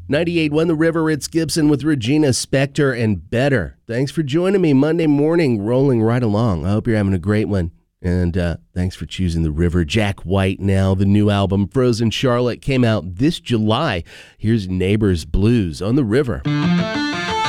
98.1 The River, it's Gibson with Regina Spektor and Better. Thanks for joining me Monday morning, rolling right along. I hope you're having a great one. And thanks for choosing The River. Jack White now. The new album, Frozen Charlotte, came out this July. Here's Neighbors Blues on The River.